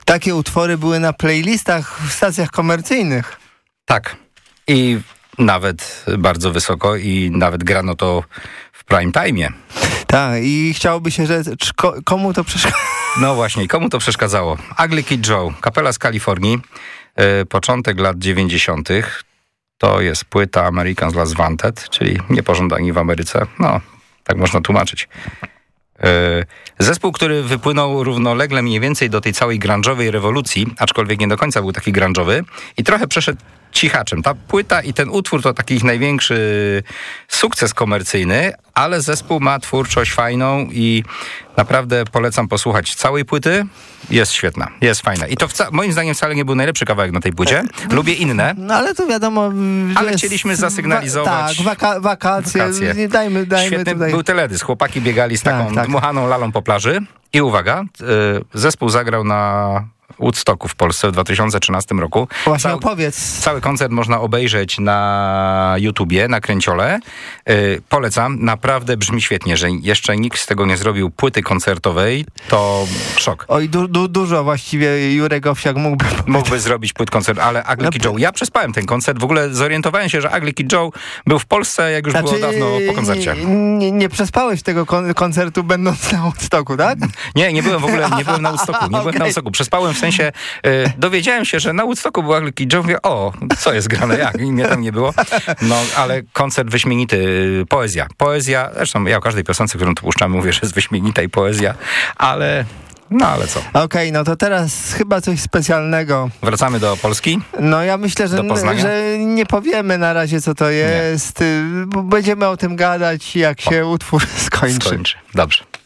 Takie utwory były na playlistach w stacjach komercyjnych. Tak. I nawet bardzo wysoko i nawet grano to w prime time'ie. Tak, i chciałoby się rzec, komu to przeszkadzało? No właśnie, komu to przeszkadzało? Ugly Kid Joe, kapela z Kalifornii, początek lat 90. To jest płyta Americans Last Wanted, czyli niepożądani w Ameryce. No, tak można tłumaczyć. Zespół, który wypłynął równolegle mniej więcej do tej całej grunge'owej rewolucji, aczkolwiek nie do końca był taki grunge'owy i trochę przeszedł cichaczem. Ta płyta i ten utwór to taki ich największy sukces komercyjny, ale zespół ma twórczość fajną i naprawdę polecam posłuchać całej płyty. Jest świetna, jest fajna. I to moim zdaniem wcale nie był najlepszy kawałek na tej płycie. Lubię inne. No ale to wiadomo... Ale chcieliśmy zasygnalizować... Wakacje. Dajmy Świetny tutaj... był teledysk. Chłopaki biegali z taką dmuchaną lalą po plaży. I uwaga, zespół zagrał na Woodstocku w Polsce w 2013 roku. Właśnie opowiedz. Cały koncert można obejrzeć na YouTubie, na Kręciole. Polecam, naprawdę brzmi świetnie, że jeszcze nikt z tego nie zrobił płyty koncertowej, to szok. Oj, dużo właściwie Jurek Owsiak mógłby zrobić płyt koncert, ale Ugly Kid Joe, ja przespałem ten koncert, w ogóle zorientowałem się, że Ugly Kid Joe był w Polsce, jak już było dawno po koncercie. Nie przespałeś tego koncertu będąc na Woodstocku, tak? Nie byłem w ogóle, nie byłem na Woodstocku, byłem na Woodstocku, przespałem w sensie, dowiedziałem się, że na Woodstocku był Ugly Kid Joe, mówię, co jest grane, jak? I mnie tam nie było. No, ale koncert wyśmienity, poezja, zresztą ja o każdej piosence, którą tu puszczamy, mówię, że jest wyśmienita i poezja, ale co? Okej, no to teraz chyba coś specjalnego. Wracamy do Polski? No ja myślę, że nie powiemy na razie, co to jest. Będziemy o tym gadać, jak się utwór skończy. Dobrze.